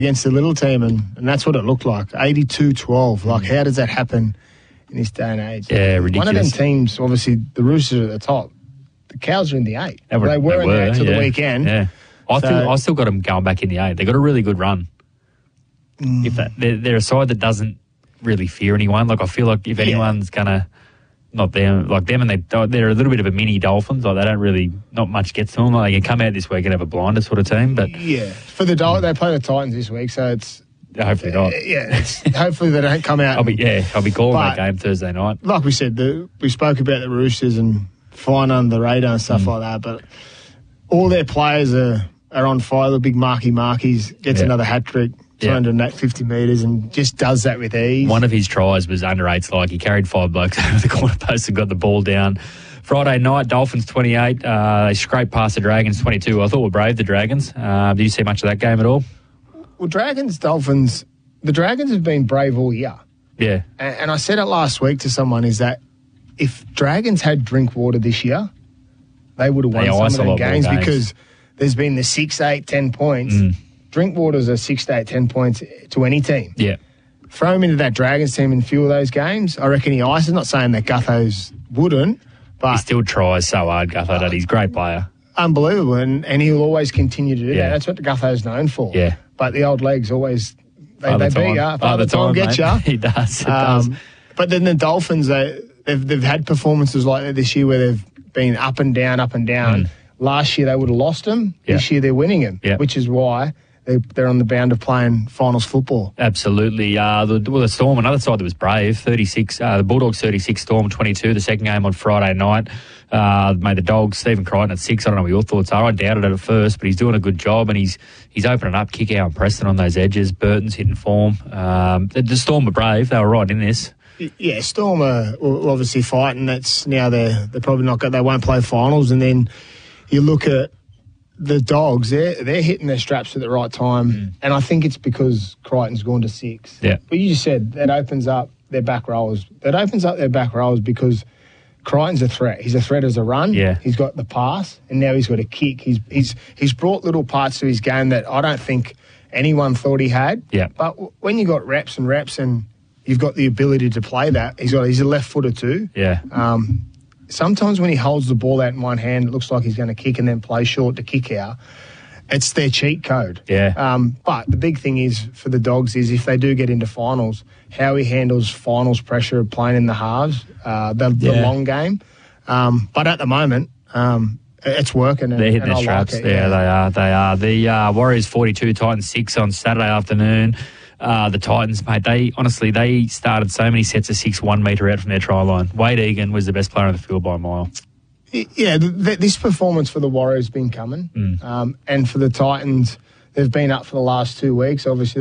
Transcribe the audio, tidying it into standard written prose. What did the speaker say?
against the little team, and that's what it looked like. 82-12. Like, how does that happen in this day and age? Yeah, ridiculous. One of them teams, obviously, the Roosters are at the top. The Cows are in the 8. They were in the 8 till the weekend. Yeah. I still got them going back in the 8. They got a really good run. They're a side that doesn't really fear anyone. Like, I feel like if anyone's gonna, not them, like them, and they're a little bit of a mini Dolphins. Like, they don't really, not much gets to them. Like, they can come out this week and have a blinder sort of team. But for the they play the Titans this week, so it's hopefully not. Hopefully they don't come out. I'll be calling that game Thursday night. Like we said, we spoke about the Roosters and flying under the radar and stuff like that, but all their players are on fire. The big Markies gets another hat trick. 250 metres and just does that with ease. One of his tries was under 8s, like he carried 5 blokes over the corner post and got the ball down. Friday night, Dolphins 28. They scraped past the Dragons 22. I thought were brave, the Dragons. Did you see much of that game at all? Well, Dolphins, the Dragons have been brave all year. Yeah. And I said it last week to someone, is that if Dragons had Drinkwater this year, they would have won some of the games because there's been the 6, 8, 10 points. Drinkwater's a 6 to 8, 10 points to any team. Yeah. Throw him into that Dragons team in a few of those games. I reckon he ices. Not saying that Gutho's wouldn't, but he still tries so hard, Gutho. He's a great player. Unbelievable, and he'll always continue to do that. That's what Gutho's known for. Yeah. But the old legs always, they beat you. Father Time get you. He does. It does. But then the Dolphins, they've had performances like that this year where they've been up and down. Last year they would have lost them. This year they're winning them, which is why they're on the bound of playing finals football. Absolutely. The Storm, another side that was brave, 36. The Bulldogs 36, Storm 22. The second game on Friday night made the Dogs, Stephen Crichton at 6. I don't know what your thoughts are. I doubted it at first, but he's doing a good job and he's opening up Kikau and Preston on those edges. Burton's hitting form. The Storm were brave. They were right in this. Yeah, Storm are obviously fighting. That's now they're probably not they won't play finals. And then you look at the Dogs, they're hitting their straps at the right time, and I think it's because Crichton's gone to 6. Yeah. But you just said that opens up their back rows. Because Crichton's a threat. He's a threat as a run. Yeah. He's got the pass, and now he's got a kick. He's brought little parts to his game that I don't think anyone thought he had. Yeah. But when you got reps and you've got the ability to play that, he's a left footer too. Yeah. Sometimes when he holds the ball out in one hand, it looks like he's going to kick and then play short to kick out. It's their cheat code. Yeah. But the big thing is for the Dogs is if they do get into finals, how he handles finals pressure of playing in the halves, the long game. But at the moment, it's working. They're hitting their straps. Like it, They are. The Warriors 42, Titans 6 on Saturday afternoon. The Titans, mate, they started so many sets of 6 1 metre out from their try line. Wade Egan was the best player on the field by a mile. Yeah, this performance for the Warriors has been coming. And for the Titans, they've been up for the last 2 weeks. Obviously,